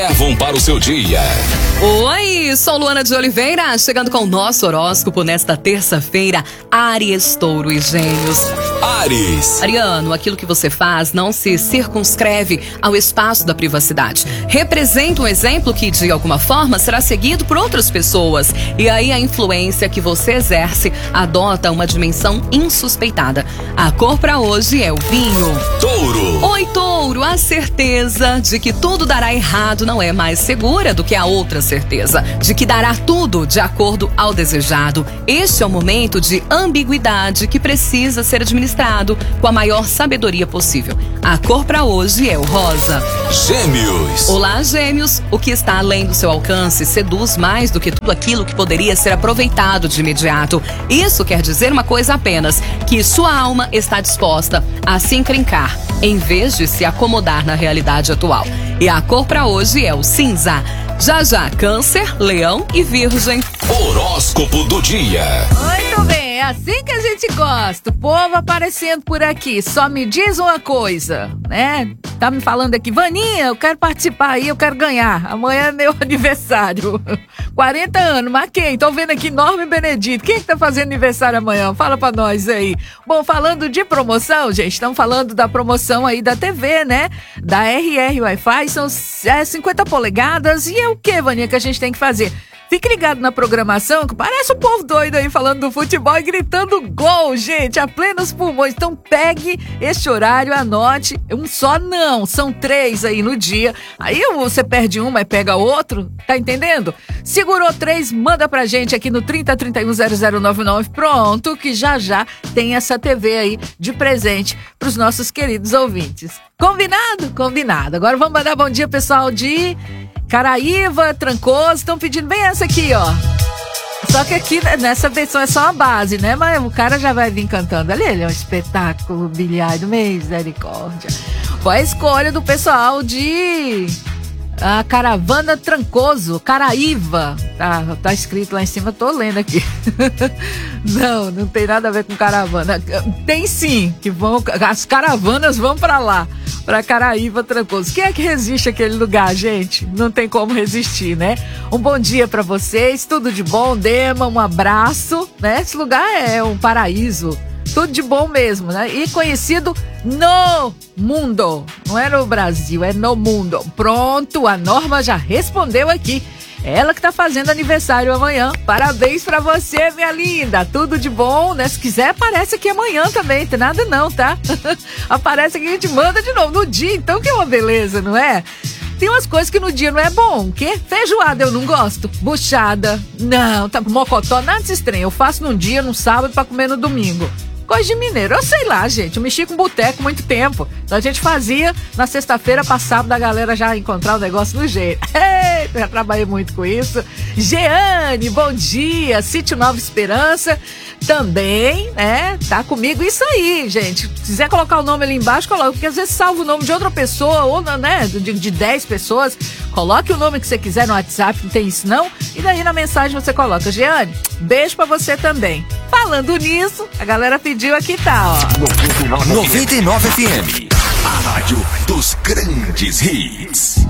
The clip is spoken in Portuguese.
Levam para o seu dia. Oi, sou Luana de Oliveira, chegando com o nosso horóscopo nesta terça-feira. Áries, Touro e Gêmeos. Áries. Ariano, aquilo que você faz não se circunscreve ao espaço da privacidade. Representa um exemplo que, de alguma forma, será seguido por outras pessoas. E aí a influência que você exerce adota uma dimensão insuspeitada. A cor para hoje é o vinho. Touro. Oi, Touro, a certeza de que tudo dará errado não é mais segura do que a outra certeza de que dará tudo de acordo ao desejado. Este é o momento de ambiguidade que precisa ser administrado com a maior sabedoria possível. A cor para hoje é o rosa. Gêmeos. Olá, Gêmeos. O que está além do seu alcance seduz mais do que tudo aquilo que poderia ser aproveitado de imediato. Isso quer dizer uma coisa apenas, que sua alma está disposta a se encrencar, em vez de se acomodar na realidade atual. E a cor para hoje é o cinza. Já, Câncer, Leão e Virgem. Horóscopo do dia. Muito bem, é assim que a gente gosta. O povo aparecendo por aqui. Só me diz uma coisa, né? Tá me falando aqui, Vaninha, eu quero participar aí, eu quero ganhar. Amanhã é meu aniversário. 40 anos, mas quem? Tô vendo aqui Norma e Benedito. Quem que tá fazendo aniversário amanhã? Fala pra nós aí. Bom, falando de promoção, gente, estamos falando da promoção aí da TV, né? Da RR Wi-Fi, são 50 polegadas. E é o que, Vaninha, que a gente tem que fazer? Fique ligado na programação, que parece um povo doido aí falando do futebol e gritando gol, gente, a plenos pulmões. Então pegue este horário, anote. Um só não, são 3 aí no dia. Aí você perde um, mas pega outro, tá entendendo? Segurou 3, manda pra gente aqui no 30310099. Pronto, que já tem essa TV aí de presente pros nossos queridos ouvintes. Combinado? Combinado. Agora vamos mandar bom dia, pessoal de Caraíva, Trancoso, estão pedindo bem essa aqui, ó. Só que aqui, nessa versão, é só a base, né? Mas o cara já vai vir cantando ali. Ele é um espetáculo, bilhar do misericórdia. Qual a escolha do pessoal de a Caravana Trancoso, Caraíva. Tá escrito lá em cima, tô lendo aqui. Não tem nada a ver com caravana. Tem sim, que as caravanas vão pra lá. Pra Caraíva, Trancoso. Quem é que resiste àquele lugar, gente? Não tem como resistir, né? Um bom dia pra vocês, tudo de bom, Dema, um abraço, né? Esse lugar é um paraíso, tudo de bom mesmo, né? E conhecido no mundo, não é no Brasil, é no mundo. Pronto, a Norma já respondeu aqui. Ela que tá fazendo aniversário amanhã. Parabéns pra você, minha linda. Tudo de bom, né? Se quiser, aparece aqui amanhã também. Tem nada não, tá? Aparece aqui e a gente manda de novo no dia. Então que é uma beleza, não é? Tem umas coisas que no dia não é bom. O quê? Feijoada eu não gosto. Buchada. Não, tá mocotó, nada de estranho. Eu faço num dia, no sábado, pra comer no domingo. Coisa de mineiro, eu sei lá, gente, eu mexi com boteco muito tempo, então a gente fazia na sexta-feira pra sábado a galera já encontrar o negócio no jeito. Eita, já trabalhei muito com isso. Jeane, bom dia, Sítio Nova Esperança também, né, tá comigo, isso aí, gente, se quiser colocar o nome ali embaixo, coloca, porque às vezes salva o nome de outra pessoa, ou né, de 10 pessoas, coloque o nome que você quiser no WhatsApp, não tem isso não, e daí na mensagem você coloca, Jeane, beijo pra você também. Falando nisso, a galera pediu aqui, tá, ó. 99 FM, a rádio dos grandes hits.